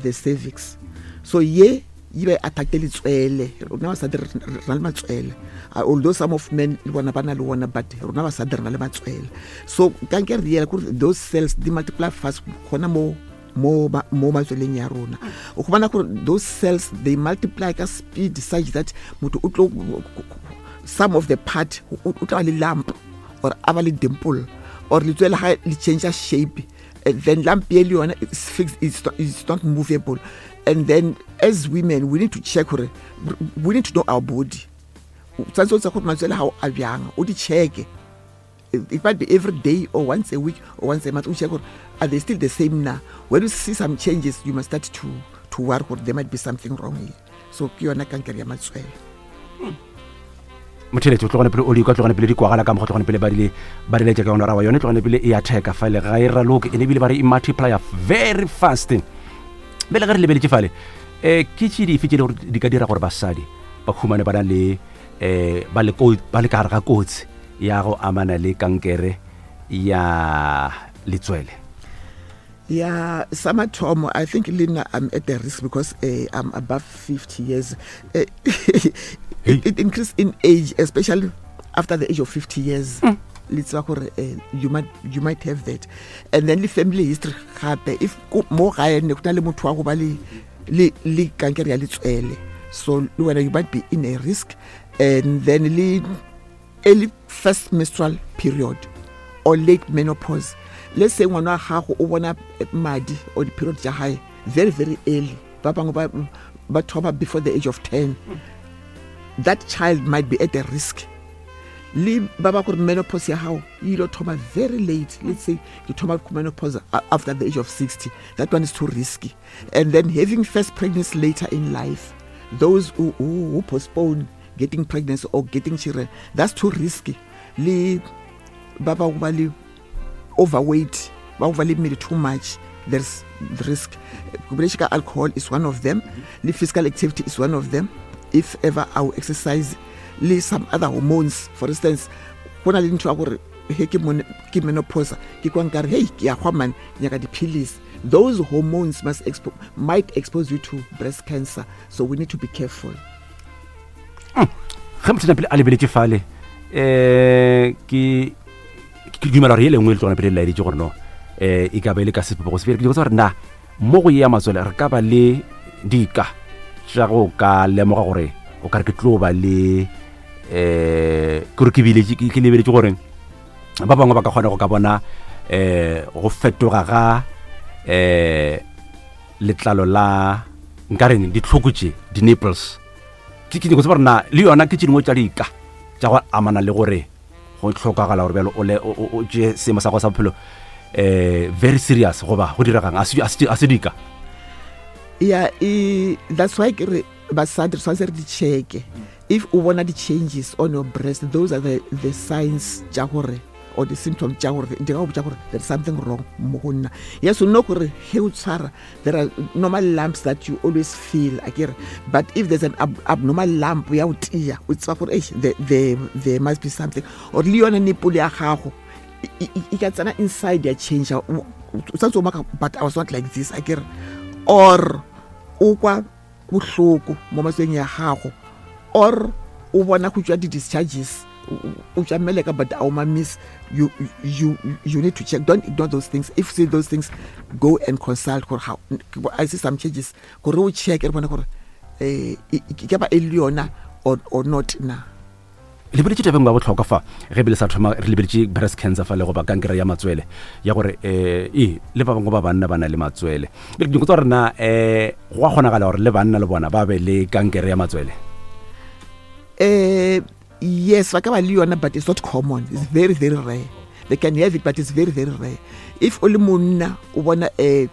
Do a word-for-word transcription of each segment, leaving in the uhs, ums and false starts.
the cervix. So ye you be attacked the letswele rona ba sa dire rena le matswele, although some of men le bona bana le bona, but rona ba sa dire rena le matswele. So kankere re those cells they multiply fast gona mo mo mo matsweleng ya rona. O go bona gore those cells they multiply at speed such that motho o tlo some of the part o tla le lump or aba le dimple or letswele ha le change shape, and then lump ye le yona is fixed, it's not, it's not movable. And then as women we need to check, we need to know our body. Tsanso tsa go matswele ha o a byang o di check. It might be every day or once a week or once a month. We check, are they still the same now? When you see some changes, you must start to to work, or there might be something wrong here. So kiona kankere ya matswele. Motheletse o tlogone pele o le ka tlogone pele di kwagala ka mo tlogone pele ba dile ba dile ka ona ra wa yone tlogone pele e attack fa le ga ira look ene bile ba re multiply very fast. Bele ga re lebeletse fale eh kitchi di fitile gore di ka dira gore basadi ba khumane ba le eh ba le ko ba le ka ga kotsi ya go amana le kankere ya letswele. Yeah, Sama Tom, I think Lina, I'm at the risk because uh, I'm above fifty years. Uh, it, it increases in age, especially after the age of fifty years. Mm. Uh, you might you might have that, and then the family history. If more higher, so whether you might be in a risk, and then the early first menstrual period or late menopause. Let's say when I have one madi or the period high very very early, but before the age of ten, that child might be at a risk. Leave baba menopause how you know thoma very late. Let's say you thoma menopause after the age of sixty. That one is too risky. And then having first pregnancy later in life, those who, who, who postpone getting pregnancy or getting children, that's too risky. Leave baba ubali overweight, overly made too much, there's the risk. Alcohol is one of them. The physical activity is one of them. If ever our exercise, some other hormones, for instance, when I didn't talk about menopause, those hormones must expo- might expose you to breast cancer. So we need to be careful. Ke dumela re le ngwe le tsona pele la di gore no eh e ka ba ile ka se go se ke go tsore na mo go ya matswele re ka ba le dika tsa go ka lemoga gore o ka re ke tlo ba le eh gore ke bile ke lebeletse gore ba bangwe ba ka kgona go ka bona eh go fetoga ga eh letlalo la nkareng di tlhokutse di nipples ke ke go tsore na le yona ke tshingwe tsa dika tsa go amana le gore go tlhokagala gore belo o le o je se mo sa go sa phelo eh very serious go ba go diragang a se dika. Yeah, e, that's why basadi so re di check if u bona the changes on your breast, those are the the signs ja gore or the symptoms ja gore di ga gore there's something wrong mo gonna. Yes, you know gore he o tshara there are normal lumps that you always feel again, but if there's an ab- abnormal lump ya utia it's for there, there there must be something. Or le yona nipple ya gago e ka tsana inside ya change but I was not like this again, or o kwa bohloko mo matsweng ya gago, or o bona go tswa di discharges o jameleka but I miss you you you need to check. Don't ignore those things. If you see those things, go and consult for how I see some changes go re check e bona gore eh ke ba eliona or or not na le bile tshitse bengwa botlhokwa fa re bile sa thoma re lebeletse breast cancer fa le go ba kankere ya matswele ya gore eh e le ba bangwe ba banna bana le matswele le ke go rena eh go gona gala gore le banna le bona ba be le kankere ya matswele. Eh yes, like a but it's not common. It's very, very rare. They can have it, but it's very, very rare. If only mona wanna a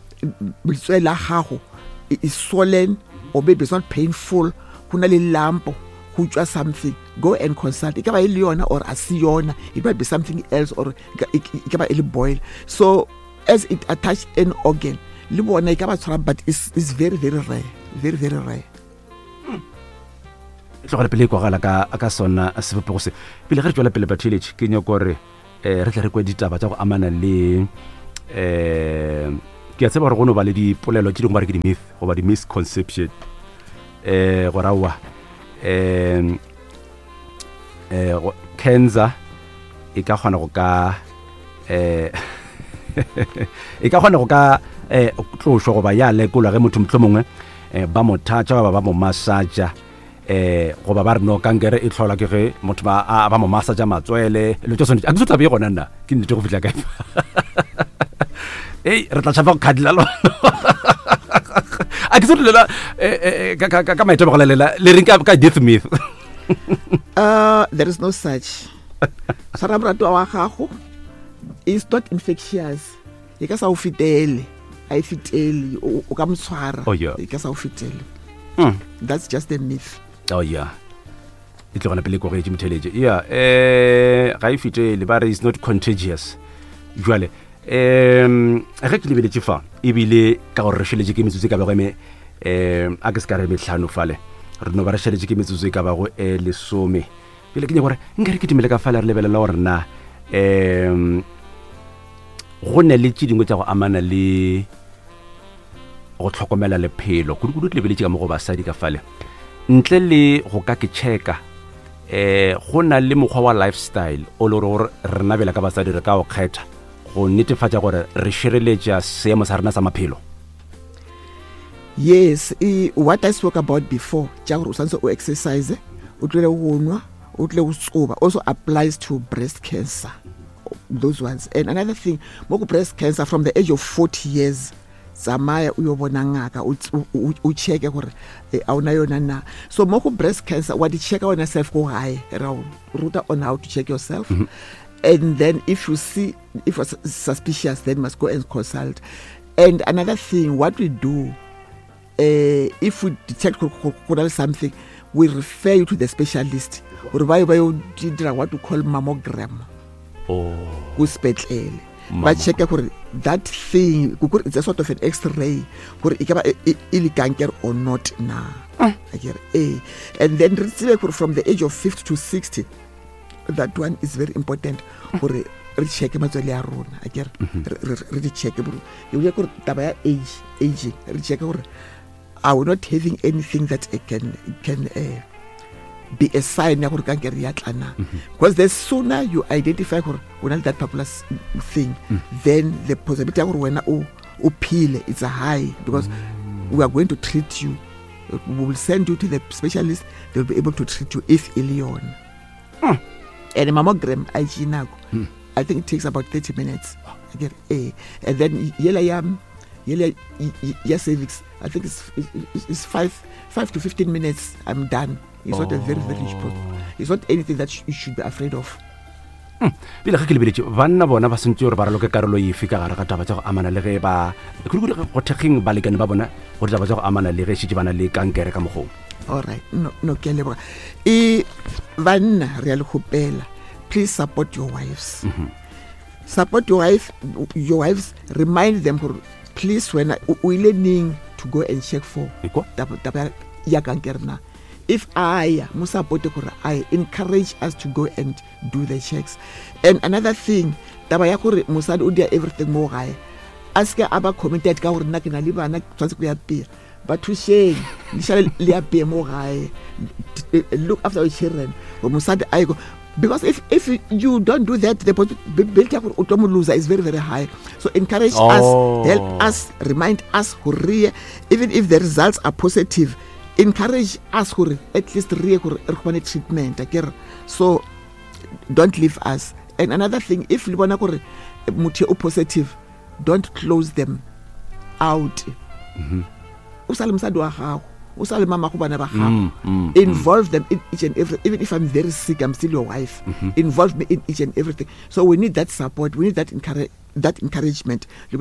is swollen or maybe it's not painful, kunali lamp, who something, go and consult. It can be Leona or Asiona, it might be something else, or it can be boil. So as it attached an organ, but it's it's very, very rare. Very, very rare. Tlo pele go gala ka ka sona se bopego se pele re tswela pele batheletse ke nya gore eh re tla re kwa ditaba tsa go amana le eh ke a tseba gore go no ba le dipolelo tse dingwe ba re ke di-myth goba di-misconception um gore aowa um um cancer e ka kgona go ka um e ka kgona go ka um tlošwa goba ya lekolwa ge motho motlho mongwe um ba mo thatša ba ba mo masaja um goba ba re no kankere e tlhola ke ge motho ba mo masaja matswele lo tso sonetse a ke so tlabe e gona nna ke nnete go fitlha kae ei re tla tšhapa go kgadila lona a ke so tlolela ka maitemogelo lela le reng ka death myth uh, there is no such saramorato wa gago is not infectious e ka sa o fitele a e fitele o ka mtshwara e ka sa o fitele that's just a myth. Oh yeah, e tlo gona pele go ge mtheleje yeah eh ga e fitele ba re is not contagious jwale um ge ke lebeletse fa ebile ka gore re sheletse ke metsotso ka ba go eme um a ke se ka re metlhano fale re no ba re sheletse ke metsotso ka ba go e lesome pele ke nye gore nka re ke dimele ka fale re lebelela gore na um go ne le tse dingwe tsa go amana le go tlhokomela lephelo kudu-kudu ke lebeletse ka mo go basadi ka fale ntle le go ka ke checka eh go na le mokgwa wa lifestyle o le gore re nabela ka basadi re ka o kgetha go netefatsa gore re šireletša seemo sa rena sa maphelo. Yes, e, what I spoke about before tša gore o santse o exercise o tlile go nwa o tlile go tsoba also applies to breast cancer, those ones. And another thing mo go breast cancer from the age of forty years tsamaya o yo bona ngaka o checke gore a ona yona na. So mo go breast cancer wa di checka on yourself go gae ra ruta on how to check yourself. Mm-hmm. And then if you see if it's suspicious then must go and consult. And another thing what we do uh, if we detect something we refer you to the specialist or by what we call mammogram. Oh, go spetlele but check that thing it's a sort of an x-ray gore e ka ba ile cancer or not na akere eh and then from the age of fifty to sixty that one is very important gore re check matswele ya rona akere re check bro you ya gore taba ya age aging re check gore are we not having anything that it can it can uh, be a sign ya gore cancer ya tlana because the sooner you identify gore wona that popular thing mm. then the possibility ya gore wena o o phile it's a high because mm. we are going to treat you, we will send you to the specialist, they will be able to treat you if ill mm. and a mammogram I mm. I think it takes about thirty minutes again eh and then yela yam yela ya cervix I think it's, it's it's five five to fifteen minutes I'm done. It's oh. not a very very huge problem. It's not anything that you should be afraid of. Bila ga ke lebeletse banna bona ba sentse gore ba raloke karolo e fika gara ka taba tsa go amana le ge ba go go thekeng ba lekane ba bona go taba tsa go amana le ge shitse bana le kankere ka mogong. All right, no no ke leboga e banna re a le gopela please support your wives. Mm-hmm. Support your wife your wives remind them please when we learning to go and check for taba taba ya kankere na. If I musapote gore I encourage us to go and do the checks. And another thing taba ya gore musadi o dia everything mo gae aska aba committed ka gore nna ke na le bana tsantse go ya pia but to share le le ya pia mo gae look after your children or musadi I go because if if you don't do that the possibility of utomo loser is very very high. So encourage oh. us, help us, remind us hurry even if the results are positive. Encourage us gore at least re gore re kgone treatment akere so don't leave us. And another thing if le bona gore motho o positive don't close them out. Mhm. O sa le msadi wa gago o sa le mama go bana ba gago involve them in each and every even if I'm very sick I'm still your wife. Mm-hmm. Involve me in each and everything. So we need that support, we need that encourage that encouragement. If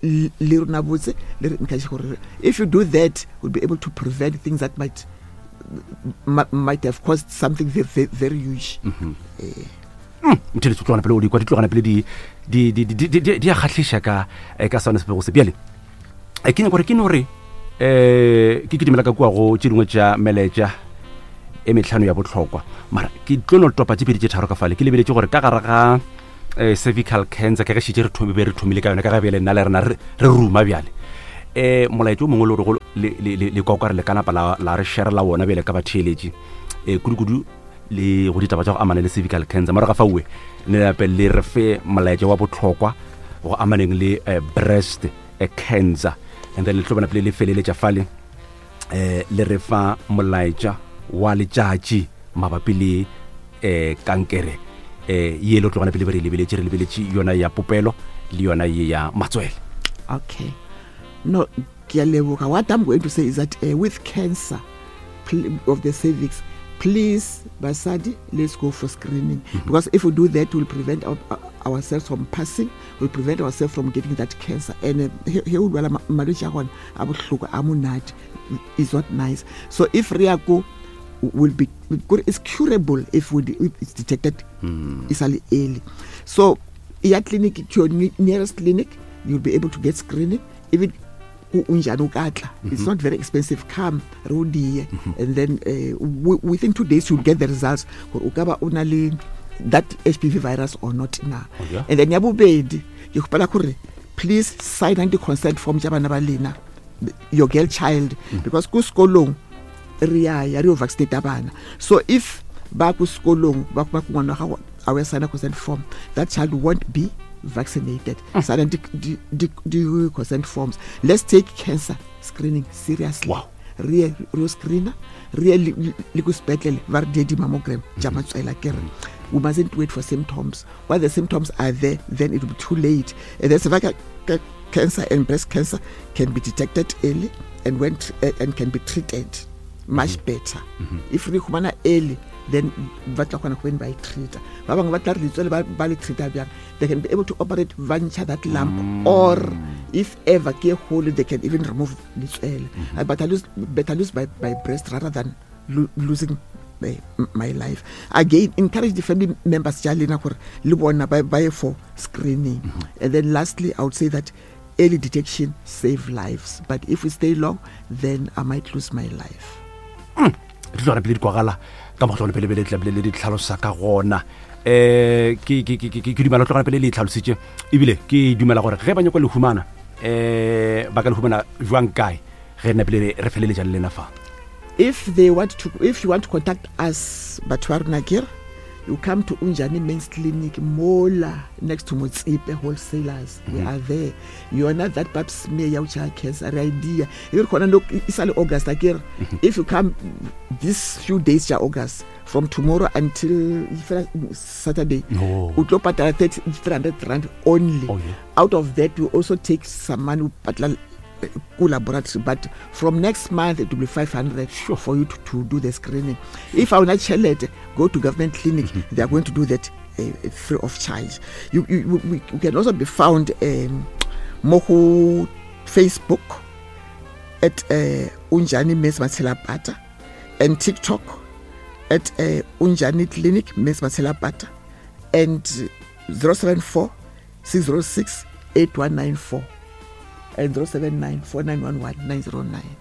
you do that, we'll be able to prevent things that might m- might have caused something very, very, very huge. Mtele tsotlwana pele o di kwa ditlogana pele di di di di di a khatlisha ka ka sona se go se biale. E kene gore ke no re eh ke ke dimela ka kwa go tshedingwe tša meleja e metlhano ya botlhokwa mara ke tlono topa tse pedi tše tharo ka fale ke lebeletse gore ka gara ga eh, cervical cancer ka ge šitše re thomi be re thomile ka yona ka ga bjale nna le rena re re ruma bjale eh molaetso mongwe le gore le le le kwa kwa re le kana pa la la re share la wona bjale ka ba theeletše eh kudu kudu le go ditaba tša go amana le cervical cancer mara ga fa uwe ne lape le re fe molaetso wa botlhokwa go amaneng le eh, breast eh, cancer and then le tlo bona pele le feleletša fale eh le re fa molaetša wa letšatši mabapi le eh kankere eh ye lo tlogana pele be re lebeletše re lebeletše yona ya popelo le yona ye ya matswele. Okay, no ke a leboga. What I'm going to say is that uh, with cancer of the cervix, please basadi, let's go for screening. Mm-hmm. Because if we do that, we'll prevent our, ourselves from passing, we'll prevent ourselves from getting that cancer. And he would well marriage on abuhluka amunat is not nice. So if Riako will be good, it's curable if we if it's detected mm. it's early. So your clinic, your nearest clinic, you'll be able to get screening. Even mm-hmm. it's not very expensive. Come, Rudy, mm-hmm. and then uh, w- within two days you'll get the results. That H P V virus or not now. Oh, yeah? And then yabu bedi, you please sign the consent form jabana your girl child mm. because ku skolong ria ya rio vaccinate abana. So if ba ku skolong ba ku ngwana ga our sign a consent form, that child won't be vaccinated. Mm. Sign the the the consent forms. Let's take cancer screening seriously. Wow. Real real screener, real liquid speckle, vardi mammogram, jamatswela kere. We mustn't wait for symptoms. While the symptoms are there, then it will be too late. And then cervical cancer and breast cancer can be detected early and went uh, and can be treated much mm-hmm. better. Mm-hmm. If we humana early, then when by treat, they can be able to operate vancha that lump, mm. or if ever care holy, they can even remove this oil. Mm-hmm. Uh, but I lose better lose by, by breast rather than lo- losing my, my life. Again, encourage the family members by, by for screening. Mm-hmm. And then lastly, I would say that early detection save lives. But if we stay long, then I might lose my life. Mm. Ka mo tlone pele pele tla pele le ditlhalosa ka gona eh ke ke ke ke dumela tlogana pele le tlhalositse ebile ke dumela gore ge ba nyako le humana eh ba ka le humana jwang kae ge na pele re feleletša le lena fa. If they want to, if you want to contact us, Batwar Nagir, you come to Unjani Men's Clinic, Mola, next to Motsipe Wholesalers. Mm-hmm. We are there. You are not that perhaps me yaucha cancer idea. You can look. It's only August Nagir. If you come these few days, ja August, from tomorrow until Saturday, no. we drop at three hundred rand only. Oh, yeah. Out of that, we also take some money. Laboratory, but from next month it will be five hundred sure. for you to, to do the screening. If I will not share it, go to government clinic. Mm-hmm. They are going to do that uh, free of charge. You, you, we, we can also be found um, Mohu Facebook at uh, Unjani Mes Matsela Bata, and TikTok at uh, Unjani Clinic Mes Matsela Bata, and zero seven four six zero six eight one nine four. And zero seven nine four nine one one nine zero nine.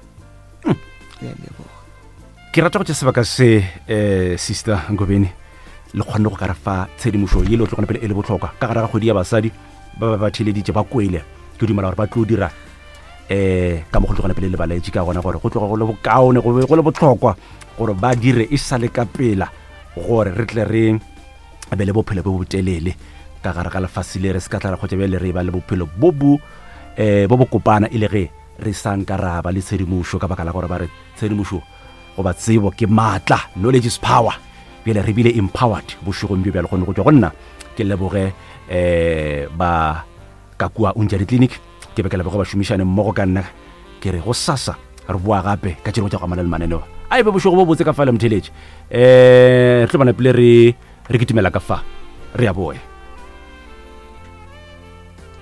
Ke rata go tse sebaka se eh sister Ngobeni le kgonne go ka rafa tshedimošo ye le tlogana pele e le botlhokwa ka gara ga kgwedi ya basadi ba ba ba theleditše ba kwele ke dumela gore ba tlo dira eh ka mo go tlogana pele le balaetše ka gona gore go tloga go le bokaone go go le botlhokwa gore ba dire e sale ka pela gore re tle re be le bophelo bo botelele ka gara ga lefasile re se ka tla go tšebe le re ba le bophelo bo bo eh bo bo kopana ile ge re sang karaba le tshedimošo ka baka la gore ba re tshedimošo go ba tsebo ke matla, knowledge is power. Bile re bile empowered bo shogong bja le gone go tswa go nna ke leboge eh ba ka kwa Unjani Clinic ke be ke leboge ba shumishane mmogo ka nna ke re go sasa re bua gape ka tšeo tša go amana le mananeo a ebe bo shogo bo botse ka fa le mtheleje eh re tlo bana pele re re kitimela ka fa re a boe.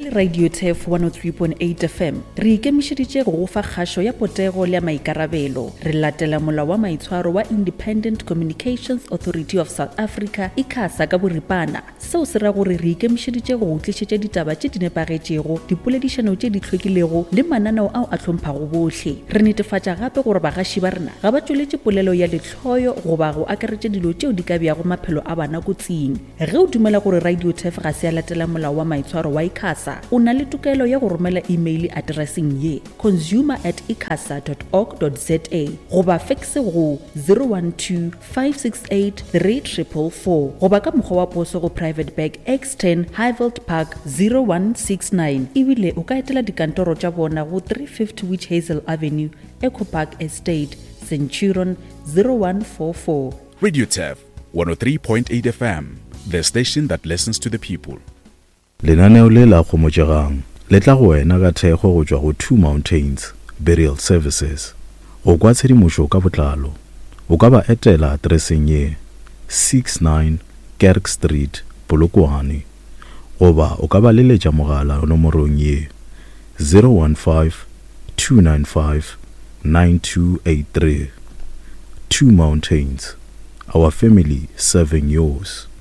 le Radio Tef one oh three point eight F M re ikemišeditše go go fa kgašo ya potego le ya maikarabelo. Re latela molao wa maitshwaro wa Independent Communications Authority of South Africa ICASA ka boripana. Seo se ra gore re ikemišeditše go go tlišetša ditaba tše di nepagetšego, dipoledišano tše di hlwekilego le mananeo ao a hlomphang bohle. Re netefatša gape gore bagaši ba rena ga ba tšweletše polelo ya letlhoyo goba go akaretša dilo tšeo di ka bjago maphelo a bana kotsing. Ge o dumela gore Radio Tef ga se a latela molao wa maitshwaro wa ICASA, o na le tokelo ya go romela email addressing ye consumer at icasa dot org dot za goba faxe go zero one two five six eight three four four four goba ka mokgwa wa poso go Private Bag X ten Highveld Park zero one six nine. Ebile o ka etela dikantoro tša bona go three fifty Witch Hazel Avenue, Eco Park Estate, Centurion zero one four four. Radio Tef one oh three point eight F M, the station that listens to the people. Lenaneo le la khomotšegang le tla go wena ka thekgo go tšwa go Two Mountains Burial Services. Go kwa tshedimošo ka botlalo o ka ba etela adreseng ye sixty-nine Kerk Street, Polokwane, goba o ka ba leletša mogala nomorong ye zero one five two nine five nine two eight three. Two Mountains, our family serving yours.